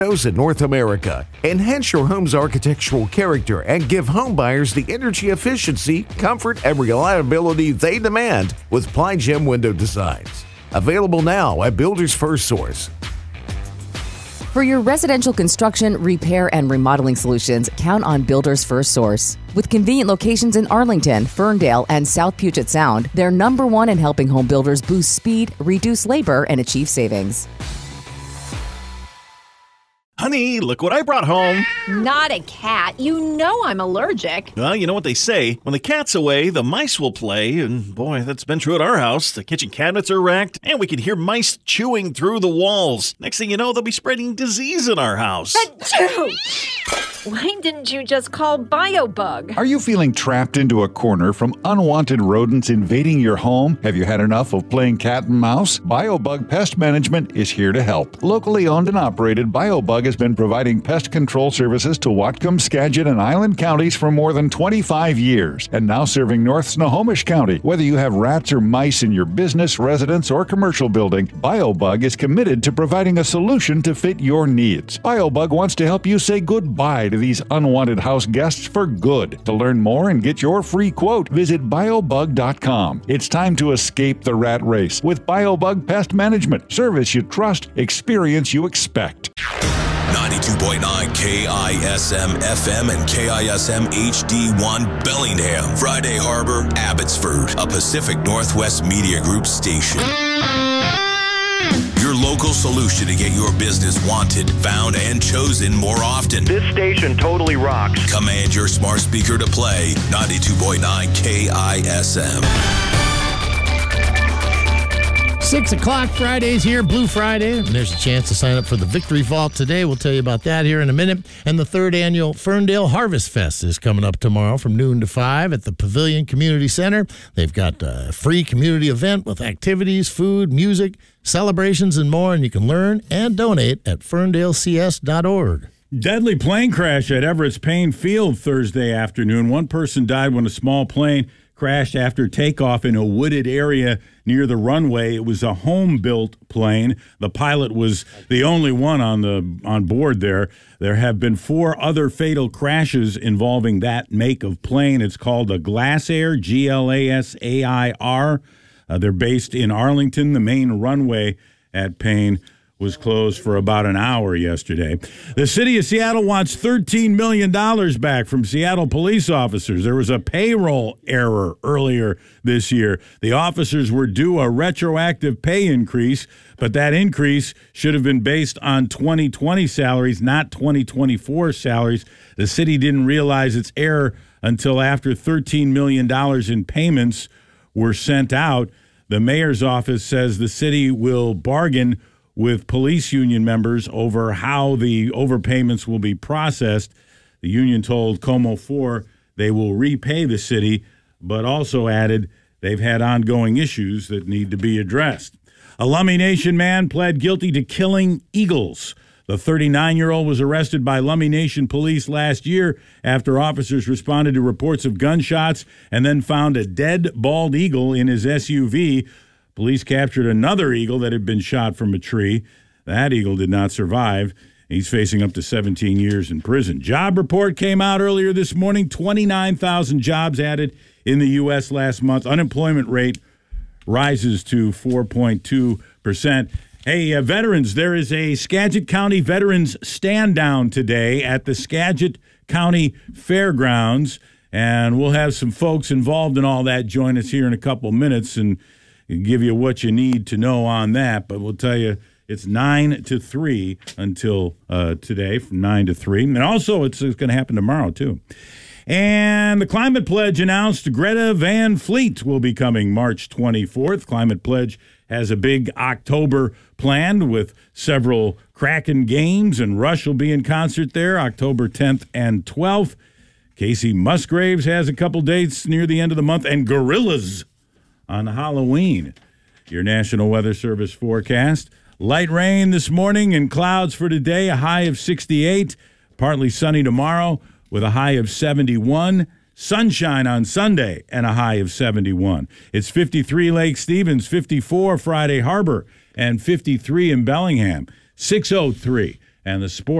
in North America. Enhance your home's architectural character and give home buyers the energy efficiency, comfort, and reliability they demand with Ply Gem Window Designs. Available now at Builders First Source. For your residential construction, repair, and remodeling solutions, count on Builders First Source. With convenient locations in Arlington, Ferndale, and South Puget Sound, they're number one in helping home builders boost speed, reduce labor, and achieve savings. Honey, look what I brought home. Not a cat. You know I'm allergic. Well, you know what they say. When the cat's away, the mice will play. And boy, that's been true at our house. The kitchen cabinets are wrecked, and we can hear mice chewing through the walls. Next thing you know, they'll be spreading disease in our house. Why didn't you just call BioBug? Are you feeling trapped into a corner from unwanted rodents invading your home? Have you had enough of playing cat and mouse? BioBug Pest Management is here to help. Locally owned and operated, BioBug has been providing pest control services to Whatcom, Skagit, and Island counties for more than 25 years, and now serving North Snohomish County. Whether you have rats or mice in your business, residence, or commercial building, BioBug is committed to providing a solution to fit your needs. BioBug wants to help you say goodbye to these unwanted house guests for good. To learn more and get your free quote, visit biobug.com. It's time to escape the rat race with BioBug Pest Management. Service you trust, experience you expect. 92.9 KISM FM and KISM HD1 Bellingham, Friday Harbor, Abbotsford, a Pacific Northwest Media Group station. Your local solution to get your business wanted, found, and chosen more often. This station totally rocks. Command your smart speaker to play 92.9 KISM. 6 o'clock Friday's here, Blue Friday, and there's a chance to sign up for the Victory Vault today. We'll tell you about that here in a minute. And the third annual Ferndale Harvest Fest is coming up tomorrow from noon to 5 at the Pavilion Community Center. They've got a free community event with activities, food, music, celebrations, and more, and you can learn and donate at ferndalecs.org. Deadly plane crash at Everett's Payne Field Thursday afternoon. One person died when a small plane crashed after takeoff in a wooded area near the runway. It was a home-built plane. The pilot was the only one on board there. There have been 4 other fatal crashes involving that make of plane. It's called a Glasair, Glasair. They're based in Arlington. The main runway at Payne was closed for about an hour yesterday. The city of Seattle wants $13 million back from Seattle police officers. There was a payroll error earlier this year. The officers were due a retroactive pay increase, but that increase should have been based on 2020 salaries, not 2024 salaries. The city didn't realize its error until after $13 million in payments were sent out. The mayor's office says the city will bargain with police union members over how the overpayments will be processed. The union told Como 4 they will repay the city, but also added they've had ongoing issues that need to be addressed. A Lummi Nation man pled guilty to killing eagles. The 39-year-old was arrested by Lummi Nation police last year after officers responded to reports of gunshots and then found a dead bald eagle in his SUV. Police captured another eagle that had been shot from a tree. That eagle did not survive. He's facing up to 17 years in prison. Job report came out earlier this morning. 29,000 jobs added in the U.S. last month. Unemployment rate rises to 4.2%. Hey, veterans, there is a Skagit County Veterans Stand Down today at the Skagit County Fairgrounds, and we'll have some folks involved in all that join us here in a couple minutes and give you what you need to know on that. But we'll tell you it's 9 to 3 until today, from 9 to 3. And also it's going to happen tomorrow, too. And the Climate Pledge announced Greta Van Fleet will be coming March 24th. Climate Pledge has a big October planned with several Kraken games, and Rush will be in concert there October 10th and 12th. Casey Musgraves has a couple dates near the end of the month, and Gorillaz on Halloween. Your National Weather Service forecast. Light rain this morning and clouds for today, a high of 68. Partly sunny tomorrow with a high of 71. Sunshine on Sunday and a high of 71. It's 53 Lake Stevens, 54 Friday Harbor, and 53 in Bellingham. 6:03 and the sport.